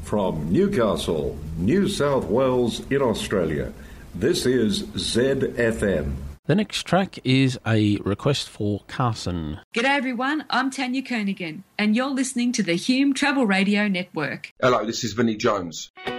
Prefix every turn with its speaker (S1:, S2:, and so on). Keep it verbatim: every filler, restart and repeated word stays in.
S1: From Newcastle, New South Wales in Australia, this is Z F M.
S2: The next track is a request for Carson.
S3: G'day everyone, I'm Tanya Kernaghan and you're listening to the Hume Travel Radio Network.
S4: Hello, this is Vinnie Jones.